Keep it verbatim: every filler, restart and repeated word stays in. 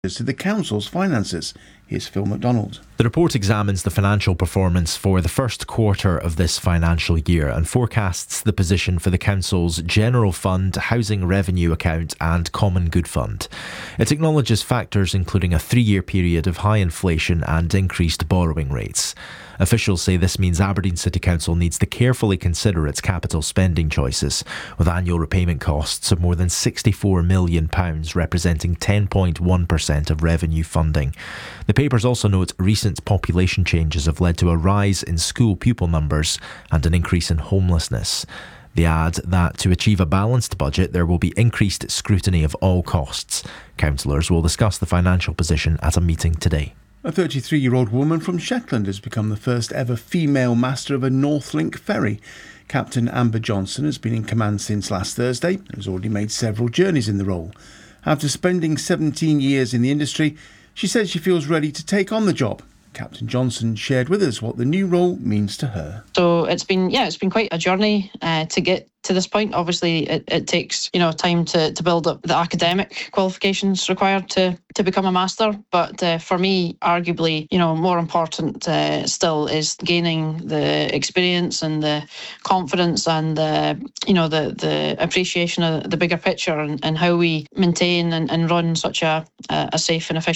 to the council's finances. Here's Phil McDonald. The report examines the financial performance for the first quarter of this financial year and forecasts the position for the council's general fund, housing revenue account and common good fund. It acknowledges factors including a three-year period of high inflation and increased borrowing rates. Officials say this means Aberdeen City Council needs to carefully consider its capital spending choices, with annual repayment costs of more than sixty-four million pounds, representing ten point one percent of revenue funding. The papers also note recent population changes have led to a rise in school pupil numbers and an increase in homelessness. They add that to achieve a balanced budget, there will be increased scrutiny of all costs. Councillors will discuss the financial position at a meeting today. A thirty-three-year-old woman from Shetland has become the first ever female master of a Northlink ferry. Captain Amber Johnson has been in command since last Thursday and has already made several journeys in the role. After spending seventeen years in the industry, she says she feels ready to take on the job. Captain Johnson shared with us what the new role means to her. So it's been, yeah, it's been quite a journey uh, to get to this point. Obviously, it, it takes, you know, time to, to build up the academic qualifications required to, to become a master. But uh, for me, arguably, you know, more important uh, still is gaining the experience and the confidence and the, you know, the, the appreciation of the bigger picture and, and how we maintain and, and run such a, a safe and efficient